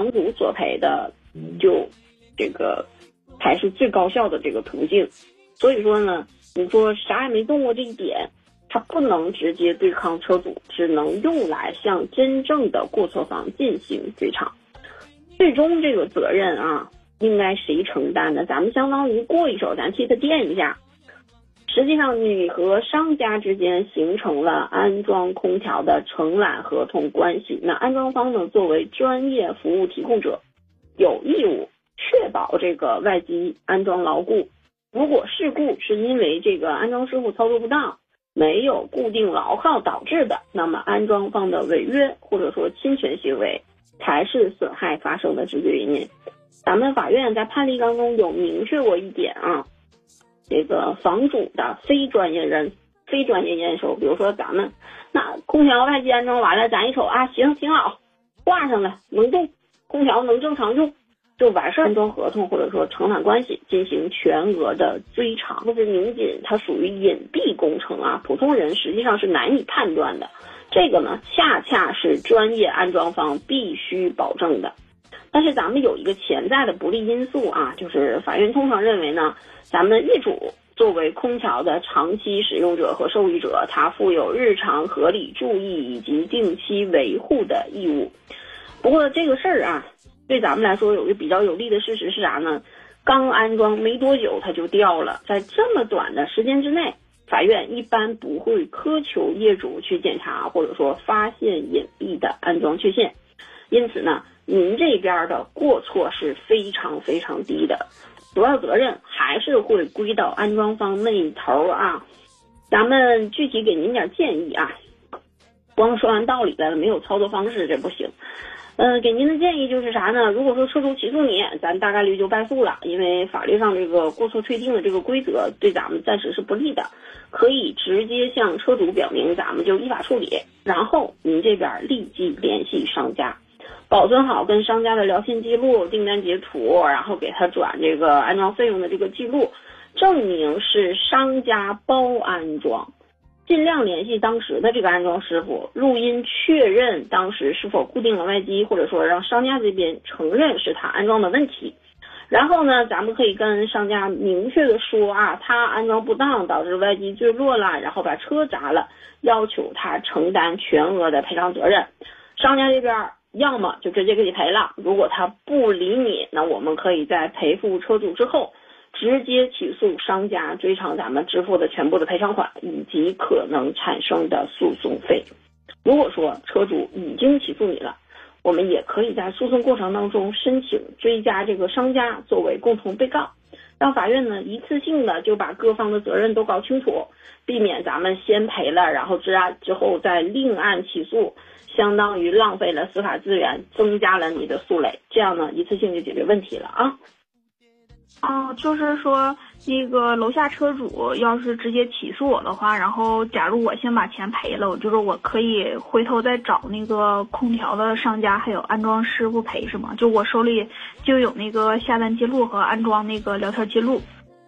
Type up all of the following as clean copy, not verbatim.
房主索赔的，就这个才是最高效的这个途径。所以说呢，你说啥也没动过这一点，它不能直接对抗车主，只能用来向真正的过错方进行追偿。最终这个责任啊，应该谁承担呢？咱们相当于过一手，咱替他垫一下。实际上你和商家之间形成了安装空调的承揽合同关系，那安装方呢，作为专业服务提供者，有义务确保这个外机安装牢固。如果事故是因为这个安装师傅操作不当，没有固定牢靠导致的，那么安装方的违约或者说侵权行为才是损害发生的直接原因。咱们法院在判例当中有明确过一点啊，这个房主的非专业验收，比如说咱们那空调外机安装完了，咱一瞅啊，行挺好，挂上了，能动，空调能正常用，就完事儿。安装合同或者说承揽关系进行全额的追偿。这是民警它属于隐蔽工程啊，普通人实际上是难以判断的，这个呢恰恰是专业安装方必须保证的。但是咱们有一个潜在的不利因素啊，就是法院通常认为呢，咱们业主作为空调的长期使用者和受益者，他负有日常合理注意以及定期维护的义务。不过这个事儿啊，对咱们来说有一个比较有利的事实是啥呢？刚安装没多久它就掉了，在这么短的时间之内，法院一般不会苛求业主去检查或者说发现隐蔽的安装缺陷。因此呢，您这边的过错是非常非常低的，主要责任还是会归到安装方那一头啊。咱们具体给您点建议啊，光说完道理了没有操作方式这不行。给您的建议就是啥呢？如果说车主起诉你，咱大概率就败诉了，因为法律上这个过错确定的这个规则对咱们暂时是不利的，可以直接向车主表明，咱们就依法处理，然后您这边立即联系商家，保存好跟商家的聊天记录、订单截图，然后给他转这个安装费用的这个记录，证明是商家包安装。尽量联系当时的这个安装师傅，录音确认当时是否固定了外机，或者说让商家这边承认是他安装的问题。然后呢，咱们可以跟商家明确的说啊，他安装不当导致外机坠落了，然后把车砸了，要求他承担全额的赔偿责任。商家这边要么就直接给你赔了，如果他不理你，那我们可以在赔付车主之后直接起诉商家，追偿咱们支付的全部的赔偿款以及可能产生的诉讼费。如果说车主已经起诉你了，我们也可以在诉讼过程当中申请追加这个商家作为共同被告，让法院呢一次性的就把各方的责任都搞清楚，避免咱们先赔了然后之后再另案起诉，相当于浪费了司法资源，增加了你的诉累，这样呢一次性就解决问题了啊。 就是说那个楼下车主要是直接起诉我的话，然后假如我先把钱赔了，我可以回头再找那个空调的商家还有安装师傅赔是吗？就我手里就有那个下单记录和安装那个聊天记录。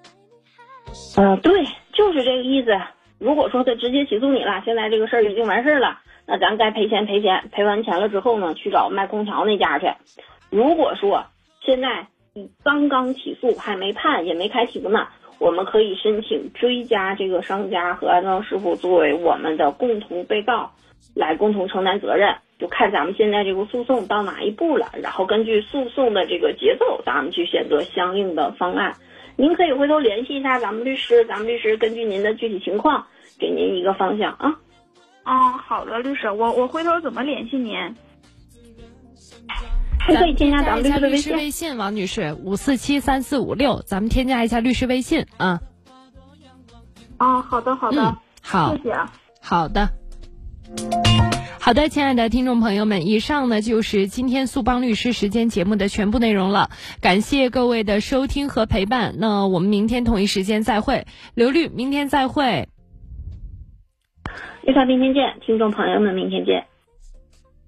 对，就是这个意思。如果说他直接起诉你了，现在这个事儿已经完事了，那咱该赔钱赔钱，赔完钱了之后呢，去找卖空调那家去。如果说现在你刚刚起诉还没判也没开庭呢，我们可以申请追加这个商家和安装师傅作为我们的共同被告，来共同承担责任。就看咱们现在这个诉讼到哪一步了，然后根据诉讼的这个节奏，咱们去选择相应的方案。您可以回头联系一下咱们律师，咱们律师根据您的具体情况给您一个方向啊。 好的，律师，我回头怎么联系您？ 可以添加咱们律师微信，王女士5473456，咱们添加一下律师微信啊。 好的，好， 好， 谢谢。 好的。好的，亲爱的听众朋友们，以上呢就是今天速帮律师时间节目的全部内容了，感谢各位的收听和陪伴。那我们明天同一时间再会，刘律，明天再会。 律法明天见，听众朋友们明天见。